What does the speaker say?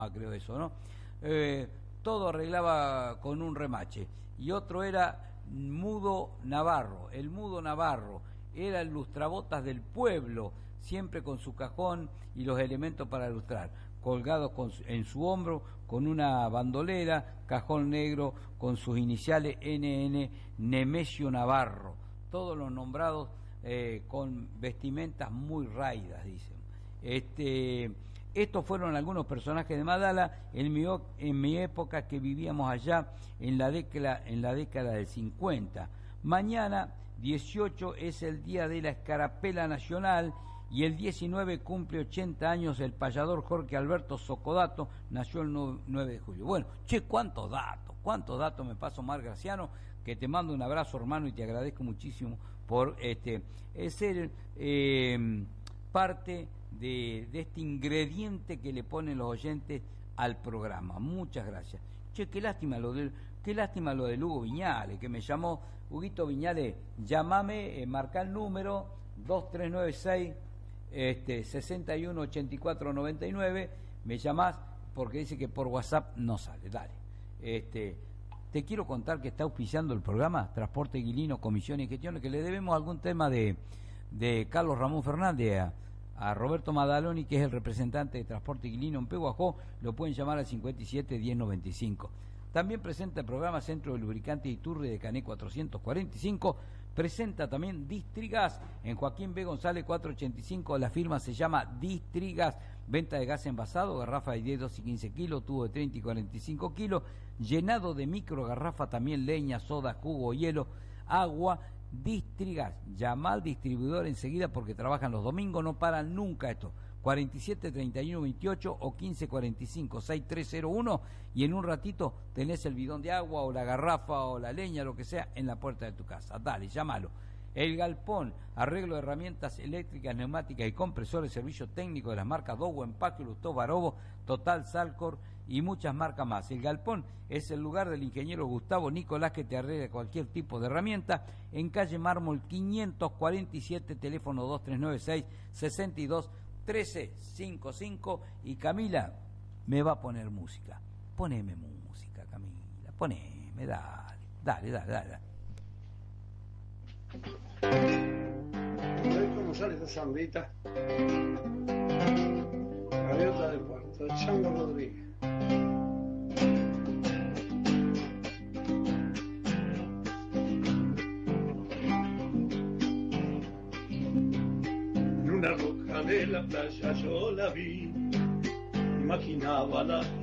creo eso, ¿no? Todo arreglaba con un remache. Y otro era Mudo Navarro. El Mudo Navarro era el lustrabotas del pueblo, siempre con su cajón y los elementos para lustrar, colgados en su hombro con una bandolera, cajón negro con sus iniciales NN, Nemesio Navarro. Todos los nombrados con vestimentas muy raidas, dicen. Estos fueron algunos personajes de Madala en mi época, que vivíamos allá en la década del 50. Mañana, 18, es el día de la Escarapela Nacional, y el 19 cumple 80 años el payador Jorge Alberto Socodato, nació el 9 de julio. Bueno, cuántos datos me pasó Mar Graciano, que te mando un abrazo, hermano, y te agradezco muchísimo por ser parte de este ingrediente que le ponen los oyentes al programa. Muchas gracias. Qué lástima lo de Hugo Viñales, que me llamó. Huguito Viñales, llamame, marca el número 2396 618499, me llamás, porque dice que por WhatsApp no sale. Dale. Te quiero contar que está auspiciando el programa Transporte Guilino, Comisiones y Gestiones, que le debemos algún tema de Carlos Ramón Fernández a Roberto Madaloni, que es el representante de Transporte Guilino en Pehuajó. Lo pueden llamar al 57 1095. También presenta el programa Centro de Lubricantes Iturri de Cané 445. Presenta también Distrigas en Joaquín B. González 485. La firma se llama Distrigas. Venta de gas envasado, garrafa de 10, 12 y 15 kilos, tubo de 30 y 45 kilos, llenado de micro garrafa, también leña, soda, jugo, hielo, agua. Distrigas, llama al distribuidor enseguida, porque trabajan los domingos, no paran nunca esto. 47 31 28 o 15 45 6301, y en un ratito tenés el bidón de agua o la garrafa o la leña, lo que sea, en la puerta de tu casa. Dale, llámalo. El Galpón, arreglo de herramientas eléctricas, neumáticas y compresores, servicio técnico de las marcas Dogo, Empaque, Lustó, Barobo, Total, Salcor y muchas marcas más. El Galpón es el lugar del ingeniero Gustavo Nicolás, que te arregla cualquier tipo de herramienta, en calle Mármol 547, teléfono 2396 62 1355. Y Camila me va a poner música. Poneme música, Camila, poneme, dale. A ver cómo sale esta zambita. Gaviota del Puerto, Chango Rodríguez. En una roca de la playa yo la vi, imaginaba la